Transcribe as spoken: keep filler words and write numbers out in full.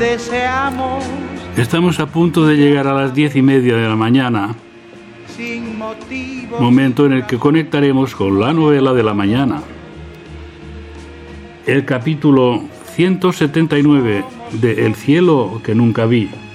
deseamos. Estamos a punto de llegar a las diez y media de la mañana, Sin motivo. momento en el que conectaremos con la novela de la mañana. El capítulo ciento setenta y nueve de El cielo que nunca vi.